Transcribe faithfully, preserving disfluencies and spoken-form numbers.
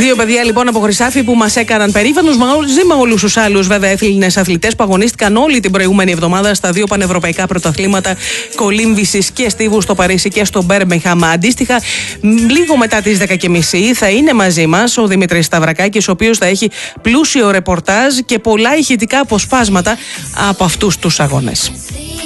Δύο παιδιά λοιπόν από Χρυσάφι που μας έκαναν περήφανους μαζί με όλους τους άλλους βέβαια Έλληνες αθλητές που αγωνίστηκαν όλη την προηγούμενη εβδομάδα στα δύο πανευρωπαϊκά πρωταθλήματα κολύμβησης και στίβου στο Παρίσι και στο Μπέρμιγχαμ. Αντίστοιχα, λίγο μετά τις δέκα και μισή θα είναι μαζί μας ο Δημήτρης Σταυρακάκης, ο οποίος θα έχει πλούσιο ρεπορτάζ και πολλά ηχητικά αποσπάσματα από αυτούς τους αγώνες.